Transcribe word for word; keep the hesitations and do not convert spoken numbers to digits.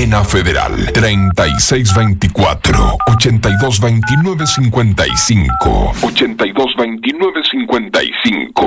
Cadena Federal, treinta y seis veinticuatro, ochenta y dos veintinueve cincuenta y cinco, ochenta y dos veintinueve cincuenta y cinco.